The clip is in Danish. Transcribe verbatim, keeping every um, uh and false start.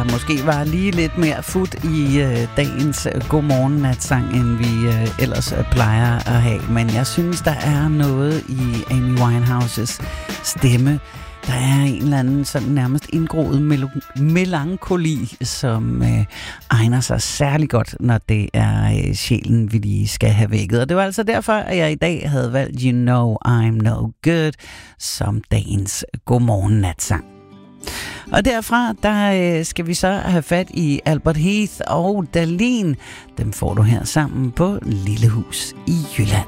måske var lige lidt mere fut i øh, dagens godmorgen-natsang, end vi øh, ellers øh, plejer at have. Men jeg synes, der er noget i Amy Winehouses stemme. Der er en eller anden sådan nærmest indgroet mel- melankoli, som øh, egner sig særlig godt, når det er øh, sjælen, vi lige skal have vækket. Og det var altså derfor, at jeg i dag havde valgt You Know I'm No Good som dagens godmorgen-natsang. Og derfra, der øh, skal vi så have fat i Albert Heath og Dahlin. Dem får du her sammen på Lille Hus i Jylland.